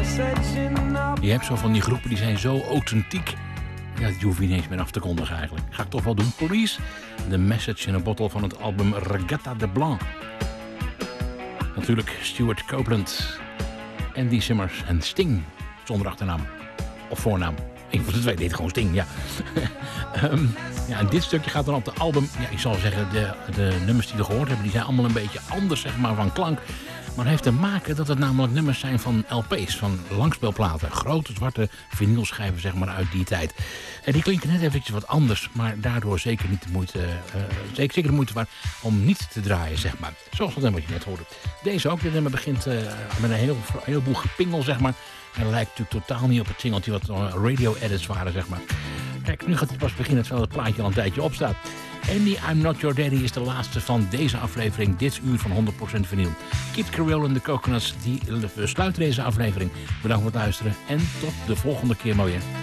Je hebt zo van die groepen die zijn zo authentiek. Ja, die hoef je niet eens meer af te kondigen eigenlijk. Ga ik toch wel doen. Police, The Message in a Bottle van het album Regatta de Blanc. Natuurlijk Stuart Copeland, Andy Summers en Sting. Zonder achternaam. Of voornaam. Eén van de twee deed gewoon Sting, ja. Ja, en dit stukje gaat dan op de album. Ja, ik zal zeggen, de nummers die we gehoord hebben, die zijn allemaal een beetje anders, zeg maar, van klank. Maar het heeft te maken dat het namelijk nummers zijn van LP's, van langspeelplaten. Grote zwarte vinylschijven, zeg maar, uit die tijd. En die klinken net eventjes wat anders, maar daardoor zeker niet de moeite, zeker de moeite waard om niet te draaien, zeg maar. Zoals dat nummer wat je net hoorde. Deze ook, dit nummer begint met een heleboel gepingel, zeg maar. En dat lijkt natuurlijk totaal niet op het singeltje wat radio-edits waren, zeg maar. Kijk, nu gaat het pas beginnen terwijl het plaatje al een tijdje opstaat. Andy, I'm Not Your Daddy is de laatste van deze aflevering. Dit uur van 100% vinyl. Kid Creole en de Coconuts, die sluiten deze aflevering. Bedankt voor het luisteren en tot de volgende keer maar weer.